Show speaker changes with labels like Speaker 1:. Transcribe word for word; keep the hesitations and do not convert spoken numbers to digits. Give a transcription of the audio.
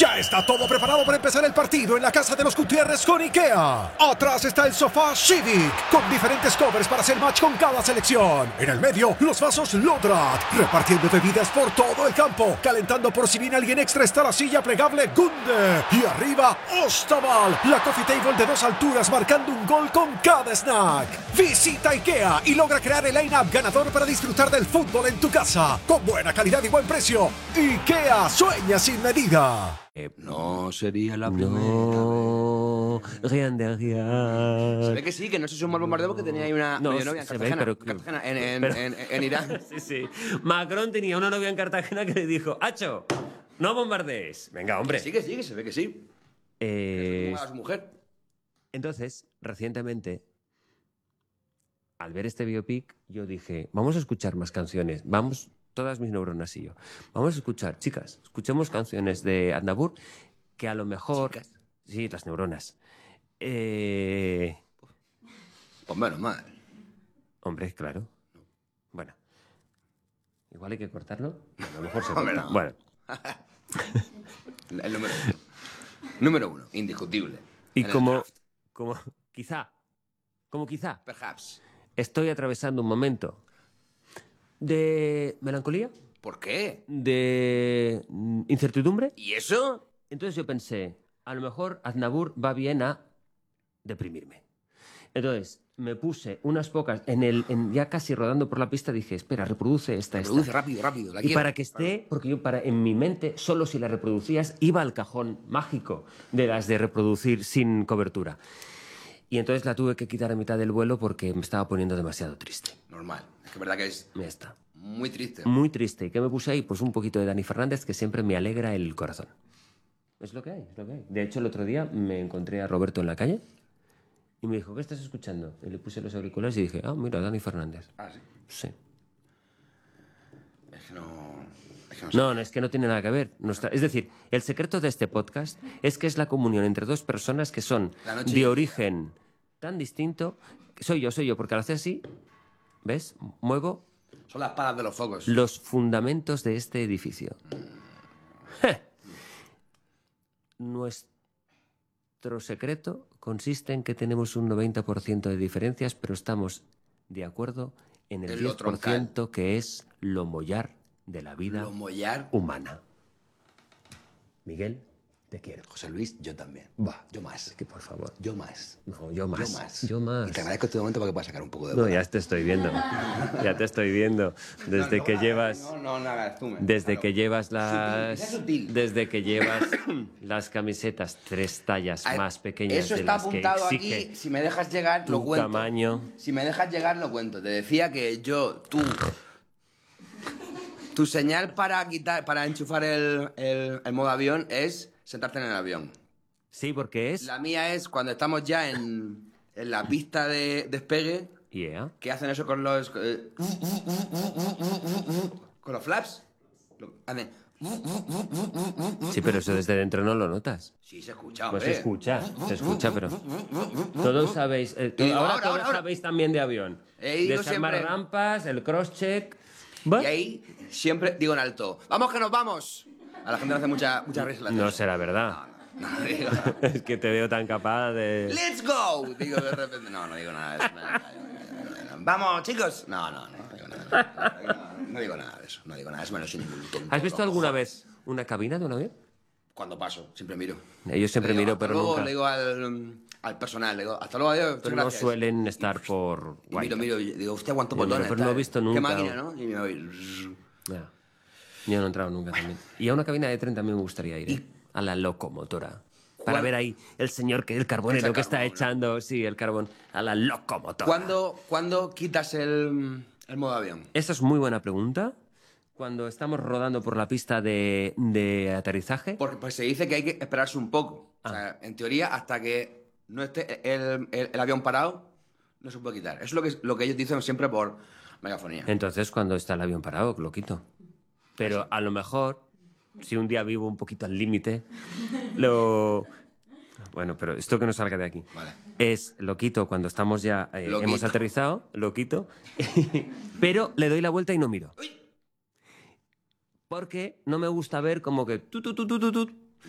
Speaker 1: Ya está todo preparado para empezar el partido en la casa de los Gutiérrez con IKEA. Atrás está el sofá Civic, con diferentes covers para hacer match con cada selección. En el medio, los vasos Lodrat, repartiendo bebidas por todo el campo. Calentando por si viene alguien extra está la silla plegable Gunde. Y arriba, Ostaval, la coffee table de dos alturas marcando un gol con cada snack. Visita IKEA y logra crear el line-up ganador para disfrutar del fútbol en tu casa. Con buena calidad y buen precio. IKEA sueña sin medida.
Speaker 2: Eh, no sería la primera.
Speaker 3: No, rían de rían.
Speaker 2: Se ve que sí, que no sé si es un mal bombardeo porque tenía ahí una
Speaker 3: No,
Speaker 2: medio novia en
Speaker 3: se ve,
Speaker 2: Cartagena,
Speaker 3: pero-
Speaker 2: Cartagena, en, en,
Speaker 3: pero-
Speaker 2: en, en Irán.
Speaker 3: Sí, sí. Macron tenía una novia en Cartagena que le dijo, Hacho, no bombardees. Venga, hombre.
Speaker 2: Sí, que sí, que se ve que sí.
Speaker 3: Eh,
Speaker 2: Como a su mujer.
Speaker 3: entonces, recientemente, al ver este biopic, yo dije, vamos a escuchar más canciones. Vamos, todas mis neuronas y yo. Vamos a escuchar, chicas, escuchemos canciones de Aznavour que a lo mejor...
Speaker 2: Chicas.
Speaker 3: Sí, las neuronas. Eh...
Speaker 2: Pues menos mal.
Speaker 3: Hombre, claro. Bueno. Igual hay que cortarlo. A lo mejor se
Speaker 2: Hombre,
Speaker 3: corta.
Speaker 2: no.
Speaker 3: Bueno.
Speaker 2: El número uno. Número uno, indiscutible.
Speaker 3: Y
Speaker 2: En el
Speaker 3: como,
Speaker 2: draft.
Speaker 3: como quizá, como quizá,
Speaker 2: Perhaps.
Speaker 3: estoy atravesando un momento de melancolía,
Speaker 2: ¿Por qué?
Speaker 3: de mm, incertidumbre.
Speaker 2: ¿Y eso?
Speaker 3: Entonces yo pensé, a lo mejor Aznavour va bien a deprimirme. Entonces me puse unas pocas, en el, en, ya casi rodando por la pista, dije, espera, reproduce esta, esta.
Speaker 2: Produce rápido, rápido. La
Speaker 3: Y
Speaker 2: quiero.
Speaker 3: para que esté, porque yo para, en mi mente, solo si la reproducías, iba al cajón mágico de las de reproducir sin cobertura. Y entonces la tuve que quitar a mitad del vuelo porque me estaba poniendo demasiado triste.
Speaker 2: Normal. Es que es verdad que es
Speaker 3: Ya está.
Speaker 2: muy triste.
Speaker 3: Muy triste. ¿Y qué me puse ahí? Pues un poquito de Dani Fernández, que siempre me alegra el corazón. Es lo que hay, es lo que hay. De hecho, el otro día me encontré a Roberto en la calle y me dijo, ¿qué estás escuchando? Y le puse los auriculares y dije, ah, mira, Dani Fernández.
Speaker 2: Ah, sí.
Speaker 3: Sí.
Speaker 2: Es que no... Es que no sé.
Speaker 3: No, no, es que no tiene nada que ver. No está- Es decir, el secreto de este podcast es que es la comunión entre dos personas que son
Speaker 2: La noche y
Speaker 3: de
Speaker 2: el
Speaker 3: origen tan distinto. Soy yo, soy yo, porque al hacer así, ¿ves? Muevo
Speaker 2: Son las palas de los focos.
Speaker 3: los fundamentos de este edificio. Je. Nuestro secreto consiste en que tenemos un noventa por ciento de diferencias, pero estamos de acuerdo en el
Speaker 2: En
Speaker 3: diez
Speaker 2: lo
Speaker 3: por ciento que es lo mollar de la vida
Speaker 2: Lo mollar.
Speaker 3: humana. Miguel, te quiero.
Speaker 2: José Luis, yo también.
Speaker 3: Va.
Speaker 2: Yo más.
Speaker 3: Que por favor.
Speaker 2: Yo más.
Speaker 3: No, yo más.
Speaker 2: Yo más.
Speaker 3: Yo más.
Speaker 2: Y te agradezco este momento porque puedas sacar un poco de
Speaker 3: No,
Speaker 2: bola.
Speaker 3: ya te estoy viendo. Ya te estoy viendo. Desde
Speaker 2: No,
Speaker 3: que
Speaker 2: no,
Speaker 3: llevas.
Speaker 2: No, no, no hagas tú.
Speaker 3: Desde
Speaker 2: Claro.
Speaker 3: que llevas
Speaker 2: Sutil,
Speaker 3: las.
Speaker 2: que sea sutil.
Speaker 3: Desde que llevas las camisetas tres tallas
Speaker 2: A ver,
Speaker 3: más pequeñas
Speaker 2: Eso
Speaker 3: de
Speaker 2: está
Speaker 3: las que
Speaker 2: apuntado
Speaker 3: exige
Speaker 2: aquí. Si me dejas llegar, lo
Speaker 3: tu
Speaker 2: cuento.
Speaker 3: tamaño.
Speaker 2: Si me dejas llegar, lo cuento. Te decía que yo, tú. Tu señal para quitar, para enchufar el, el, el modo avión es sentarte en el avión.
Speaker 3: Sí, porque es.
Speaker 2: La mía es cuando estamos ya en, en la pista de despegue,
Speaker 3: Yeah.
Speaker 2: que hacen eso con los. eh, con los flaps. Lo- Hacen.
Speaker 3: Sí, pero eso desde dentro no lo notas.
Speaker 2: Sí, se escucha,
Speaker 3: Pues
Speaker 2: hombre.
Speaker 3: se escucha, se escucha, pero. Todos sabéis. eh, to-
Speaker 2: Y digo,
Speaker 3: ahora,
Speaker 2: ahora,
Speaker 3: todos
Speaker 2: ahora, ahora.
Speaker 3: sabéis también de avión.
Speaker 2: Eh, digo
Speaker 3: Desarmar
Speaker 2: siempre-
Speaker 3: rampas, el cross-check. ¿Va?
Speaker 2: Y ahí siempre digo en alto: ¡Vamos que nos vamos! A la gente le hace mucha, mucha risa. la
Speaker 3: No
Speaker 2: cosa.
Speaker 3: será verdad.
Speaker 2: No, no, no digo.
Speaker 3: Es que te veo tan capaz de.
Speaker 2: ¡Let's go! Digo de repente. No, no digo nada de eso. No, no, no, no. ¡Vamos, chicos! No, no, no. No digo nada, no, no digo nada de eso. No digo nada de eso. Bueno, soy ningún tonto.
Speaker 3: ¿Has visto
Speaker 2: loco.
Speaker 3: alguna vez una cabina de un avión?
Speaker 2: Cuando paso, siempre miro.
Speaker 3: Yo siempre
Speaker 2: Le digo,
Speaker 3: miro,
Speaker 2: hasta
Speaker 3: pero
Speaker 2: luego,
Speaker 3: nunca.
Speaker 2: Le digo al, al personal, le digo, hasta luego, adiós.
Speaker 3: Pero
Speaker 2: muchas
Speaker 3: no
Speaker 2: gracias.
Speaker 3: suelen estar por.
Speaker 2: Y miro, miro, y digo, hostia, cuántos
Speaker 3: Yo,
Speaker 2: botones.
Speaker 3: pero no
Speaker 2: tal.
Speaker 3: he visto
Speaker 2: Qué
Speaker 3: nunca.
Speaker 2: máquina, ¿no? Y me voy.
Speaker 3: Ya. Yo no he entrado nunca también. Y a una cabina de tren también me gustaría ir. ¿eh? A la locomotora. Para
Speaker 2: ¿Cuál?
Speaker 3: ver ahí el señor que el carbonero
Speaker 2: Echa
Speaker 3: que está
Speaker 2: carbón, ¿no?
Speaker 3: echando, sí, el carbón, a la locomotora.
Speaker 2: ¿Cuándo, ¿Cuándo quitas el, el modo avión?
Speaker 3: Esa es muy buena pregunta. Cuando estamos rodando por la pista de, de aterrizaje.
Speaker 2: Porque pues, se dice que hay que esperarse un poco.
Speaker 3: Ah.
Speaker 2: O sea, en teoría, hasta que no esté el, el- el avión parado, no se puede quitar. Eso es lo que, lo que ellos dicen siempre por megafonía.
Speaker 3: Entonces, cuando está el avión parado, lo quito. Pero a lo mejor, si un día vivo un poquito al límite, lo... Bueno, pero esto que no salga de aquí.
Speaker 2: Vale.
Speaker 3: Es, lo quito cuando estamos ya, eh,
Speaker 2: Lo
Speaker 3: hemos
Speaker 2: quito.
Speaker 3: aterrizado, lo quito, pero le doy la vuelta y no miro. Porque no me gusta ver como que... tu, tu, tu, tu, tu, tu,